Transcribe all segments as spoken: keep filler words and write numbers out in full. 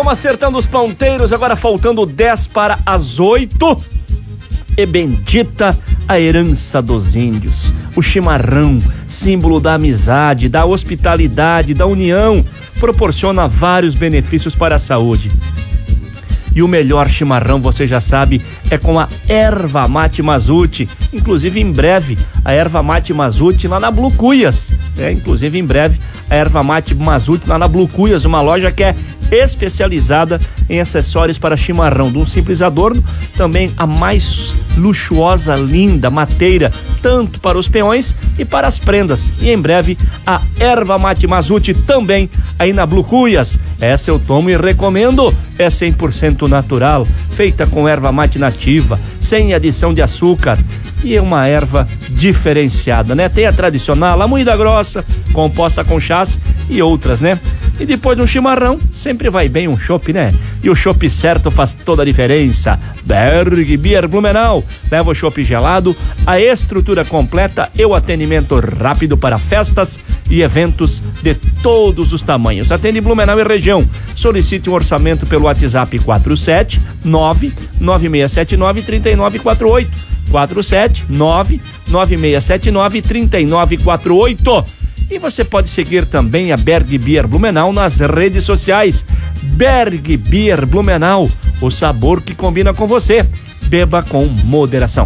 vamos acertando os ponteiros, agora faltando dez para as oito. E bendita a herança dos índios, o chimarrão, símbolo da amizade, da hospitalidade, da união, proporciona vários benefícios para a saúde. E o melhor chimarrão, você já sabe, é com a Erva Mate Mazute. Inclusive, em breve, a Erva Mate Mazute lá na Blucuias. É, inclusive, em breve, a Erva Mate Mazute lá na Blucuias, uma loja que é especializada em acessórios para chimarrão. De um simples adorno, também a mais luxuosa, linda mateira, tanto para os peões e para as prendas. E em breve, a Erva Mate Mazute também aí na Blucuias. Essa eu tomo e recomendo. É cem por cento natural, feita com erva mate nativa, sem adição de açúcar. E é uma erva diferenciada, né? Tem a tradicional, a moída grossa, composta com chás e outras, né? E depois de um chimarrão, sempre vai bem um chopp, né? E o chopp certo faz toda a diferença. Berg Beer Blumenau leva o chopp gelado, a estrutura completa e o atendimento rápido para festas e eventos de todos os tamanhos. Atende Blumenau e região. Solicite um orçamento pelo WhatsApp quatro sete nove nove seis sete nove três nove quatro oito. quatro sete nove nove seis sete nove três nove quatro oito. E você pode seguir também a Berg Beer Blumenau nas redes sociais. Berg Beer Blumenau, o sabor que combina com você. Beba com moderação.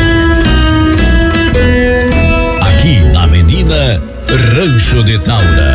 Aqui na Avenida Rancho de Taura.